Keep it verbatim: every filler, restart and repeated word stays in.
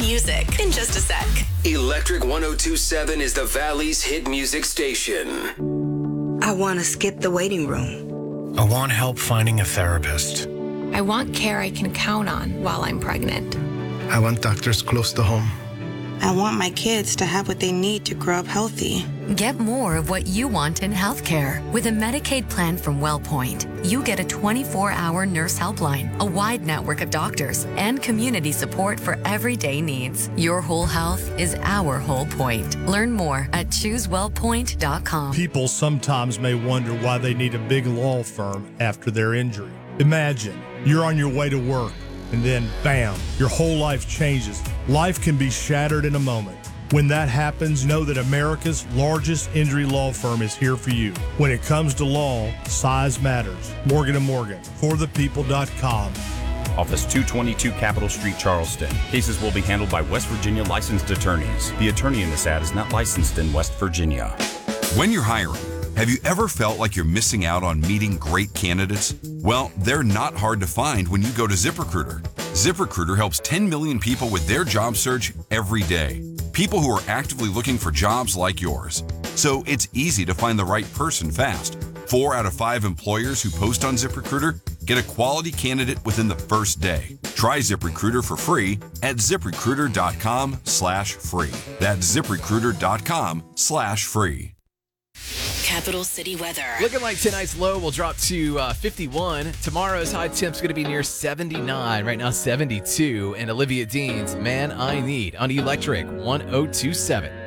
music in just a sec. Electric one oh two point seven is the Valley's hit music station. I want to skip the waiting room. I want help finding a therapist. I want care I can count on while I'm pregnant. I want doctors close to home. I want my kids to have what they need to grow up healthy. Get more of what you want in healthcare. With a Medicaid plan from WellPoint, you get a twenty-four hour nurse helpline, a wide network of doctors, and community support for everyday needs. Your whole health is our whole point. Learn more at choose well point dot com. People sometimes may wonder why they need a big law firm after their injury. Imagine you're on your way to work, and then, bam, your whole life changes. Life can be shattered in a moment. When that happens, know that America's largest injury law firm is here for you. When it comes to law, size matters. Morgan and Morgan, for the people dot com. Office two twenty-two Capitol Street, Charleston. Cases will be handled by West Virginia licensed attorneys. The attorney in this ad is not licensed in West Virginia. When you're hiring, have you ever felt like you're missing out on meeting great candidates? Well, they're not hard to find when you go to ZipRecruiter. ZipRecruiter helps ten million people with their job search every day. People who are actively looking for jobs like yours. So it's easy to find the right person fast. Four out of five employers who post on ZipRecruiter get a quality candidate within the first day. Try ZipRecruiter for free at ZipRecruiter.com slash free. That's ZipRecruiter.com slash free. Capital City weather. Looking like tonight's low will drop to uh, fifty-one. Tomorrow's high temp's going to be near seventy-nine. Right now, seventy-two. And Olivia Dean's Man I Need on Electric one oh two point seven.